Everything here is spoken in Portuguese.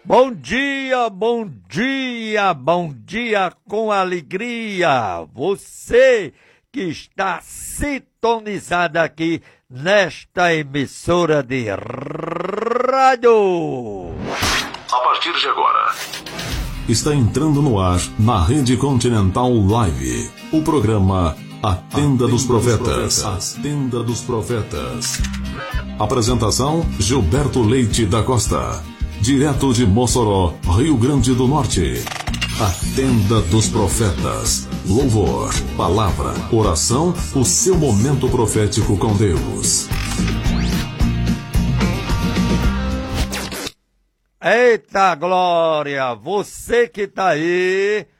Bom dia, bom dia, bom dia com alegria. Você que está sintonizado aqui nesta emissora de rádio. A partir de agora, está entrando no ar na Rede Continental Live, o programa A Tenda dos Profetas. A Tenda dos Profetas. Apresentação: Gilberto Leite da Costa. Direto de Mossoró, Rio Grande do Norte. A Tenda dos Profetas. Louvor, palavra, oração, o seu momento profético com Deus. Eita glória! Você que tá aí